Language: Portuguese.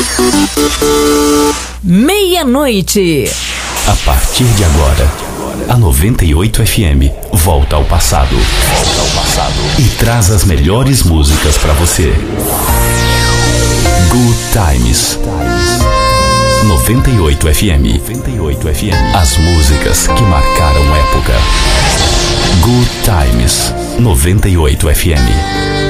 Meia-noite. A partir de agora, a 98 FM volta ao passado. E traz as melhores músicas pra você. Good Times. 98 FM. As músicas que marcaram época. Good Times. 98 FM.